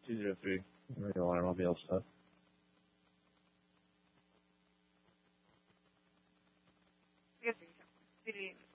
203. Radio automobile stuff. I guess we can.